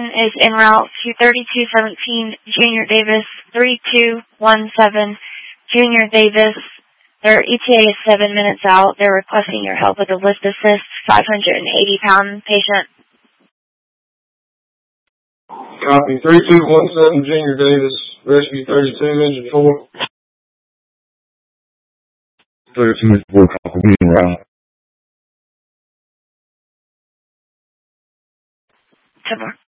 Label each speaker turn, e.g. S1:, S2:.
S1: is en route to 3217 Junior Davis 3217 Junior Davis. Their ETA is 7 minutes out. They're requesting your help with a lift assist, 580-pound patient.
S2: Copy. 3217 Junior Davis, rescue 32, engine 4.
S3: 32 engine 4, copy, en route.
S1: 10 more.